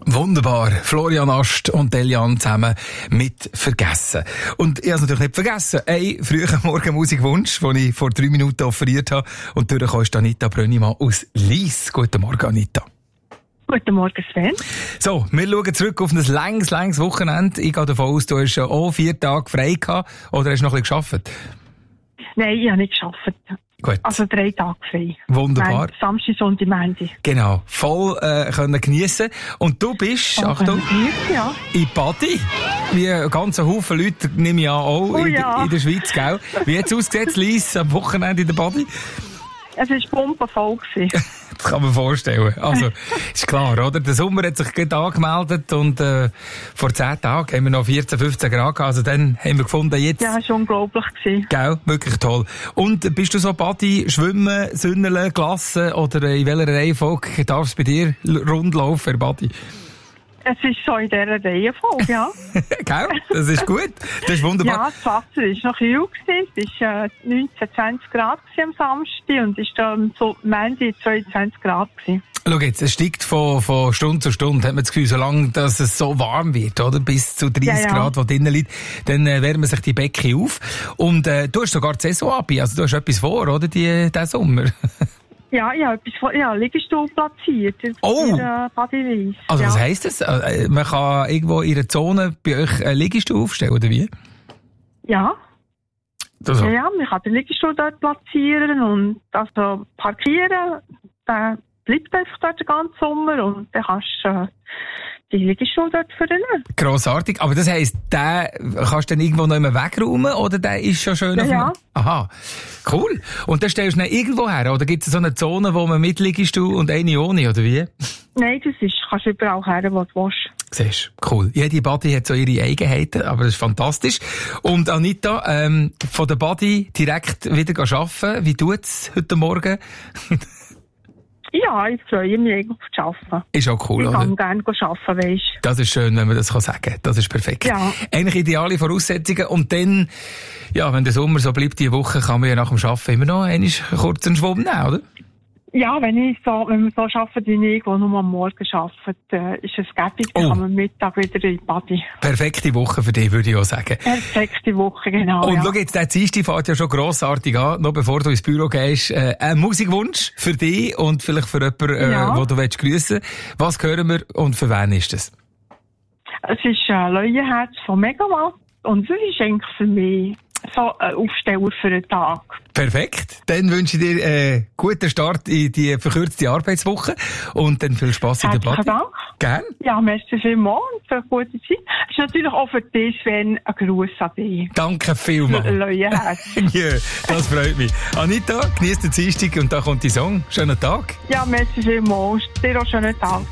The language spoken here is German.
Wunderbar. Florian Ast und Delian zusammen mit «Vergessen». Und ich habe es natürlich nicht vergessen. Ein früher Morgenmusikwunsch, den ich vor 3 Minuten offeriert habe. Und durchgekommen ist Anita Brönnimann aus Lyss. Guten Morgen, Anita. Guten Morgen, Sven. So, wir schauen zurück auf ein langes Wochenende. Ich gehe davon aus, du hast ja auch 4 Tage frei gehabt. Oder hast du noch ein bisschen gearbeitet? Nein, ich habe nicht gearbeitet. Gut. Also 3 Tage frei. Wunderbar. Samstag, Sonntag, Montag. Genau. Voll können geniessen. Und du bist, Achtung, ja. in Badi. Wie ein ganzer Haufen Leute, nehme ich an, auch in der Schweiz, gell? Wie hat es ausgesehen, Lyss, am Wochenende in der Badi? Es war bombenvoll. Das kann man vorstellen. Also, ist klar, oder? Der Sommer hat sich gerade angemeldet und vor 10 Tagen haben wir noch 14, 15 Grad gehabt. Also dann haben wir gefunden, jetzt... Ja, es war unglaublich. Gell? Wirklich toll. Und bist du so Badi, Schwimmen, Sünneln, Glassen oder in welcher Reihenfolge darf es bei dir rundlaufen, Herr Badi? Es ist so in dieser Reihenfolge, ja. Gell? Das ist gut. Das ist wunderbar. Ja, das Wasser war noch kühl. Es war 19, 20 Grad am Samstag und es war am Montag 22 Grad. Schau jetzt, es steigt von Stunde zu Stunde, hat man das Gefühl, solange dass es so warm wird, oder? Bis zu 30 Grad, wo drinnen liegt, dann wärmen sich die Becken auf. Und du hast sogar die Saison ab, also du hast etwas vor, oder, diesen Sommer? Ja, ich habe etwas vor, Liegestuhl platziert. Oh! Badi Lyss. Also was heisst das? Man kann irgendwo in einer Zone bei euch einen Liegestuhl aufstellen, oder wie? Ja. Also. Ja, man kann den Liegestuhl dort platzieren und also parkieren. Dann bleibt einfach dort den ganzen Sommer und dann kannst du die Liegestuhl dort vernehmen. Grossartig. Aber das heisst, den kannst du dann irgendwo noch immer wegräumen oder der ist schon schön auf dem... Ja. Aha, cool. Und dann stellst du ihn irgendwo her oder gibt es so eine Zone, wo man mit Liegestuhl und eine ohne, oder wie? Nein, kannst du überall her, wo du willst. Siehst du, cool. Jede Badi hat so ihre Eigenheiten, aber das ist fantastisch. Und Anita, von der Badi direkt wieder arbeiten. Wie tut's heute Morgen? Ja, ich freue mich auf das Arbeiten. Ist auch cool, oder? Ich kann gerne arbeiten, weisst. Das ist schön, wenn man das sagen kann. Das ist perfekt. Ja. Eigentlich ideale Voraussetzungen. Und dann, ja, wenn der Sommer so bleibt, diese Woche, kann man ja nach dem Arbeiten immer noch einen kurzen Schwumm nehmen, oder? Ja, wenn wir so arbeiten wie ich, wo nur am Morgen arbeite, ist es gäbig, dann kann man am Mittag wieder in die Badi. Perfekte Woche für dich, würde ich auch sagen. Perfekte Woche, genau. Und schau jetzt, der Dienstag fährt ja schon grossartig an, noch bevor du ins Büro gehst. Ein Musikwunsch für dich und vielleicht für jemanden, den du grüssen willst. Was hören wir und für wen ist das? Es ist Leuenherz von Megawatt und das ist eigentlich für mich so ein Aufsteller für den Tag. Perfekt. Dann wünsche ich dir einen guten Start in die verkürzte Arbeitswoche und dann viel Spass in der Badi. Herzlichen Dank. Gern. Ja, merci vielmals und für eine gute Zeit. Es ist natürlich auch für dich, Sven, ein Gruß an dich. Danke vielmals. Leuenherz. Ja, das freut mich. Anita, genieß den Dienstag und da kommt die Song. Schönen Tag. Ja, merci vielmals. Dir auch schönen Tag.